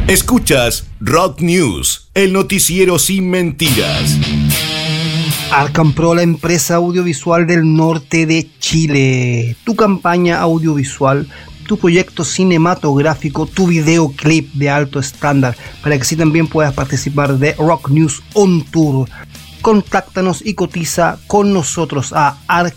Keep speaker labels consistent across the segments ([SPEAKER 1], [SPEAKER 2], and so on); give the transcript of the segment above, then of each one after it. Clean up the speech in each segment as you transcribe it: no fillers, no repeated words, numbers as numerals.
[SPEAKER 1] Escuchas Rock News, el noticiero sin mentiras.
[SPEAKER 2] Arkham Pro, la empresa audiovisual del norte de Chile. Tu campaña audiovisual, tu proyecto cinematográfico, tu videoclip de alto estándar, para que así también puedas participar de Rock News On Tour. Contáctanos y cotiza con nosotros a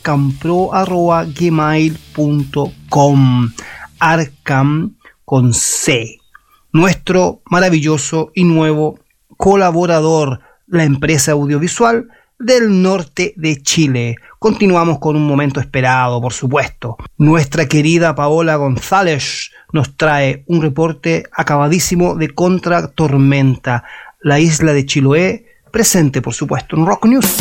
[SPEAKER 2] arcampro@gmail.com. Arkham con C. Nuestro maravilloso y nuevo colaborador, la empresa audiovisual del norte de Chile. Continuamos con un momento esperado, por supuesto. Nuestra querida Paola González nos trae un reporte acabadísimo de Contra Tormenta, la isla de Chiloé, presente, por supuesto, en Rock News.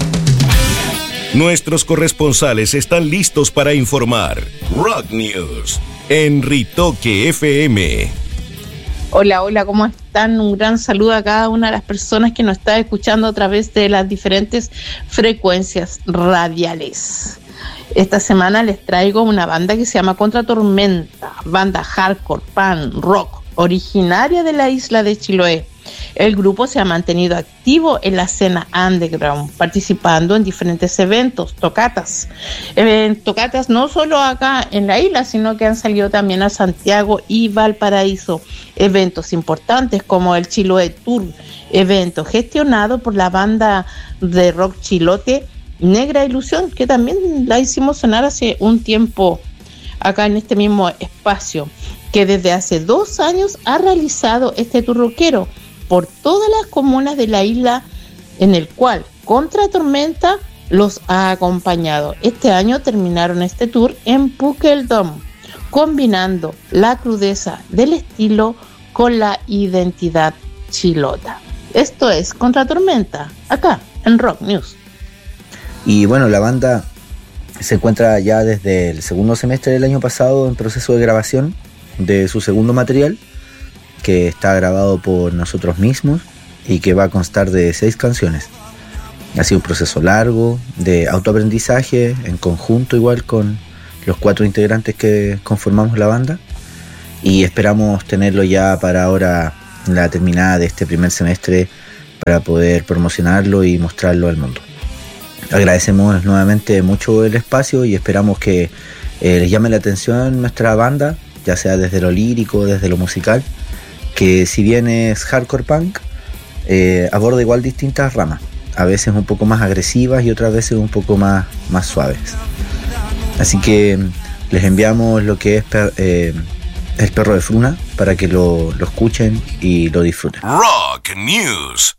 [SPEAKER 1] Nuestros corresponsales están listos para informar. Rock News en Ritoque FM.
[SPEAKER 3] Hola, ¿cómo están? Un gran saludo a cada una de las personas que nos está escuchando a través de las diferentes frecuencias radiales. Esta semana les traigo una banda que se llama Contra Tormenta, banda hardcore, punk, rock, originaria de la isla de Chiloé. El grupo se ha mantenido activo en la escena underground, participando en diferentes eventos, tocatas no solo acá en la isla, sino que han salido también a Santiago y Valparaíso. Eventos importantes como el Chiloé Tour, evento gestionado por la banda de rock chilote Negra Ilusión, que también la hicimos sonar hace un tiempo acá en este mismo espacio, que desde hace 2 años ha realizado este tour rockero por todas las comunas de la isla, en el cual Contra Tormenta los ha acompañado. Este año terminaron este tour en Pukeldom, combinando la crudeza del estilo con la identidad chilota. Esto es Contra Tormenta, acá en Rock News.
[SPEAKER 4] Y bueno, la banda se encuentra ya desde el segundo semestre del año pasado en proceso de grabación de su segundo material, que está grabado por nosotros mismos y que va a constar de 6 canciones. Ha sido un proceso largo de autoaprendizaje en conjunto, igual con los 4 integrantes que conformamos la banda, y esperamos tenerlo ya para ahora, la terminada de este primer semestre, para poder promocionarlo y mostrarlo al mundo. Agradecemos nuevamente mucho el espacio y esperamos que les llame la atención nuestra banda, ya sea desde lo lírico, desde lo musical, que si bien es hardcore punk, aborda igual distintas ramas, a veces un poco más agresivas y otras veces un poco más suaves. Así que les enviamos lo que es El Perro de Fruna para que lo escuchen y lo disfruten.
[SPEAKER 1] Rock News.